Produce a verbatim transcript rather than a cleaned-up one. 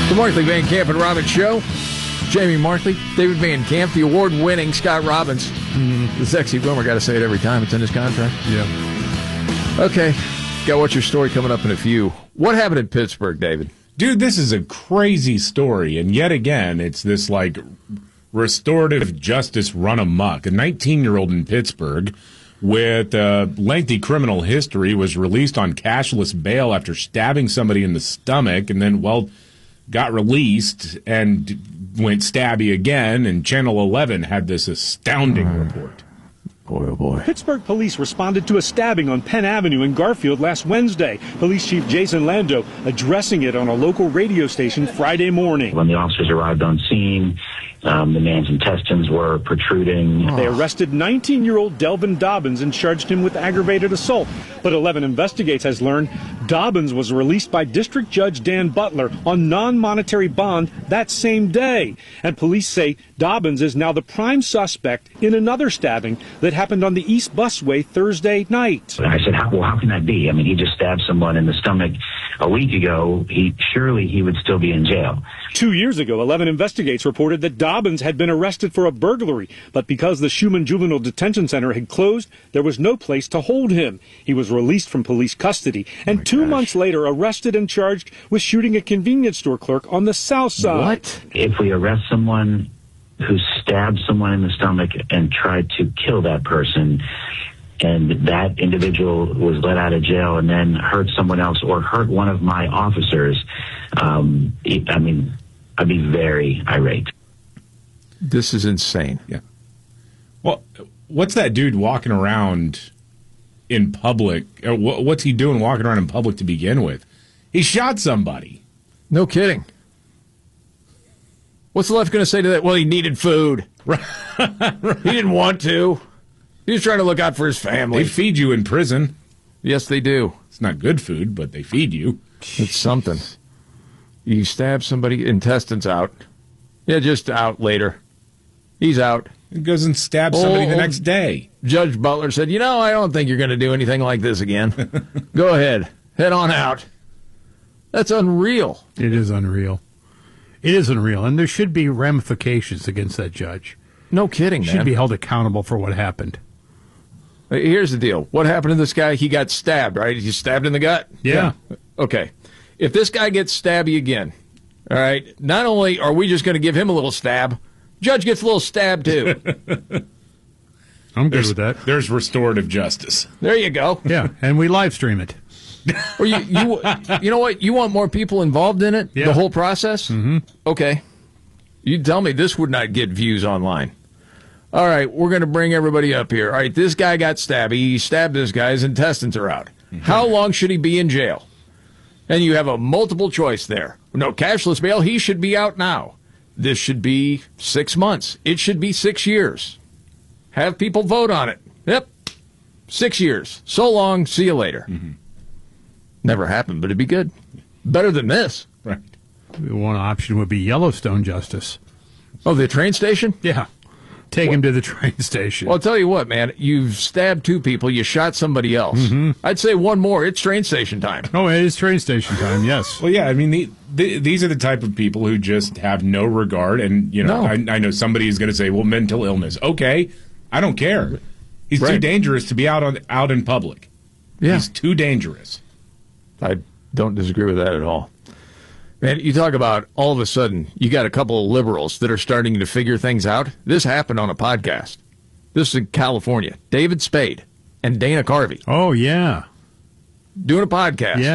The Markley, Van Camp, and Robbins Show. Jamie Markley, David Van Camp, the award-winning Scott Robbins. Mm-hmm. The sexy boomer, got to say it every time. It's in his contract. Yeah. Okay. Got what's your story coming up in a few. What happened in Pittsburgh, David? Dude, this is a crazy story. And yet again, it's this, like, restorative justice run amok. A nineteen-year-old in Pittsburgh with a lengthy criminal history was released on cashless bail after stabbing somebody in the stomach and then, well, got released and went stabby again, and Channel eleven had this astounding uh, report. Boy, oh boy. Pittsburgh police responded to a stabbing on Penn Avenue in Garfield last Wednesday. Police Chief Jason Lando addressing it on a local radio station Friday morning. When the officers arrived on scene, um, the man's intestines were protruding. Oh. They arrested nineteen-year-old Delvin Dobbins and charged him with aggravated assault. But eleven Investigates has learned Dobbins was released by District Judge Dan Butler on non-monetary bond that same day. And police say Dobbins is now the prime suspect in another stabbing that happened on the East Busway Thursday night. I said, how, well, how can that be? I mean, he just stabbed someone in the stomach a week ago. He surely he would still be in jail. Two years ago, eleven Investigates reported that Dobbins had been arrested for a burglary, but because the Schumann Juvenile Detention Center had closed, there was no place to hold him. He was released from police custody, and oh two gosh. months later arrested and charged with shooting a convenience store clerk on the south side. What? If we arrest someone who stabbed someone in the stomach and tried to kill that person, and that individual was let out of jail and then hurt someone else or hurt one of my officers, um, it, I mean, I'd be very irate. This is insane. Yeah. Well, what's that dude walking around in public? What's he doing walking around in public to begin with? He shot somebody. No kidding. What's the left going to say to that? Well, he needed food. Right. He didn't want to. He was trying to look out for his family. They feed you in prison. Yes, they do. It's not good food, but they feed you. It's something. You stab somebody, intestines out. Yeah, just out later. He's out. He goes and stabs somebody oh, the next day. Judge Butler said, you know, I don't think you're going to do anything like this again. Go ahead. Head on out. That's unreal. It is unreal. It is unreal, and there should be ramifications against that judge. No kidding, man. Should be held accountable for what happened. Here's the deal. What happened to this guy? He got stabbed, right? He stabbed in the gut? Yeah. yeah. Okay. If this guy gets stabby again, all right, not only are we just going to give him a little stab, judge gets a little stab, too. I'm good there's, with that. There's restorative justice. There you go. Yeah, and we live stream it. Or you, you, you know what? You want more people involved in it? Yeah. The whole process? Mm-hmm. Okay. You tell me this would not get views online. All right, we're going to bring everybody up here. All right, this guy got stabbed. He stabbed this guy. His intestines are out. Mm-hmm. How long should he be in jail? And you have a multiple choice there. No, cashless bail, he should be out now. This should be six months. It should be six years. Have people vote on it. Yep, six years. So long, see you later. Mm-hmm. Never happened, but it'd be good. Better than this. Right. One option would be Yellowstone justice. Oh, the train station? Yeah. Take what? him to the train station. Well, I'll tell you what, man. You've stabbed two people. You shot somebody else. Mm-hmm. I'd say one more. It's train station time. Oh, it is train station time, yes. Well, yeah, I mean, the, the, these are the type of people who just have no regard. And, you know, no. I, I know somebody is going to say, well, mental illness. Okay, I don't care. He's right. too dangerous to be out on out in public. Yeah. He's too dangerous. I don't disagree with that at all. Man, you talk about all of a sudden you got a couple of liberals that are starting to figure things out. This happened on a podcast. This is in California. David Spade and Dana Carvey. Oh, yeah. Doing a podcast. Yeah.